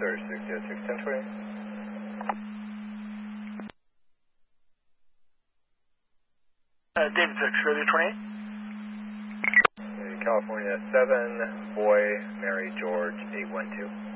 search 606-1020. David 6, Radio 28. California 7, Boy, Mary, George, 812.